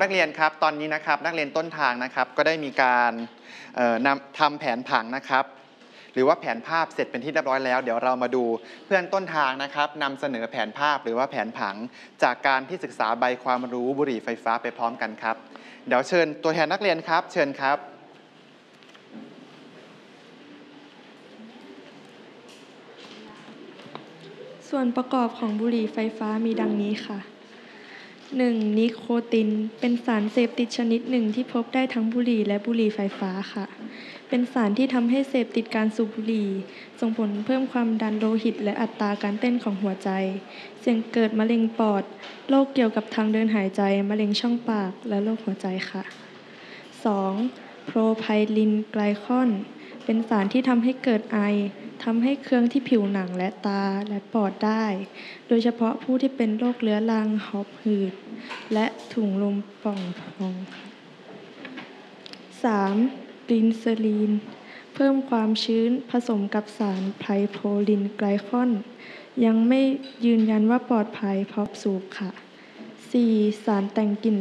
นักเรียนครับตอนนี้นะครับนักเรียนต้นทางนะครับก็ได้มีการทำแผนผังนะครับหรือว่าแผนภาพเสร็จเป็นที่เรียบร้อยแล้วเดี๋ยวเรามาดูเพื่อนต้นทางนะครับนำเสนอแผนภาพหรือว่าแผนผังจากการที่ศึกษาใบความรู้บุหรี่ไฟฟ้าไปพร้อมกันครับเดี๋ยวเชิญตัวแทนนักเรียนครับเชิญครับส่วนประกอบของบุหรี่ไฟฟ้ามีดังนี้ค่ะ 1. นิโคตินเป็นสารเสพติดชนิดหนึ่งที่พบได้ทั้งบุหรี่และบุหรี่ไฟฟ้าค่ะเป็นสารที่ทำให้เสพติดการสูบบุหรี่ส่งผลเพิ่มความดันโลหิตและอัตราการเต้นของหัวใจเสี่ยงเกิดมะเร็งปอดโรคเกี่ยวกับทางเดินหายใจมะเร็งช่องปากและโรคหัวใจค่ะ 2. โพรไพลินไกลคอนเป็นสารที่ทำให้เกิดไอทำให้เคืองที่ผิวหนังและตาและปอดได้โดยเฉพาะผู้ที่เป็นโรคเรื้อรังหอบหืดและถุงลมป่องพอง 3. กลินเซอรีนเพิ่มความชื้นผสมกับสารไพรโพลินไกลคอนยังไม่ยืนยันว่าปลอดภัยเพราะสูบค่ะ 4. สารแต่งกลิ่น